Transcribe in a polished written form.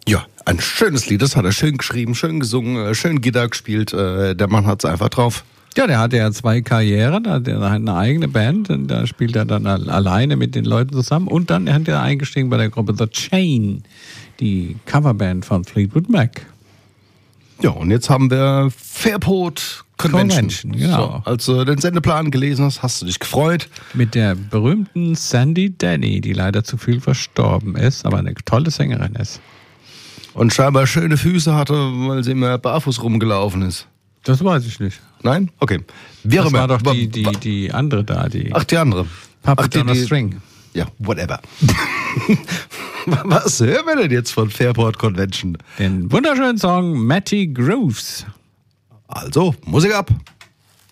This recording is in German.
Ja, ein schönes Lied, das hat er schön geschrieben, schön gesungen, schön Gitarre gespielt. Der Mann hat's einfach drauf. Ja, der hatte ja 2 Karrieren, er hat eine eigene Band und da spielt er dann alleine mit den Leuten zusammen und dann hat er eingestiegen bei der Gruppe The Chain, die Coverband von Fleetwood Mac. Ja, und jetzt haben wir Fairport Convention. Genau. So, als du den Sendeplan gelesen hast du dich gefreut. Mit der berühmten Sandy Denny, die leider zu viel verstorben ist, aber eine tolle Sängerin ist. Und scheinbar schöne Füße hatte, weil sie immer barfuß rumgelaufen ist. Das weiß ich nicht. Nein? Okay. Das war doch die andere da. Ach, die andere. Puppet on a String. Ja, whatever. Was hören wir denn jetzt von Fairport Convention? Den wunderschönen Song Matty Grooves. Also, Musik ab.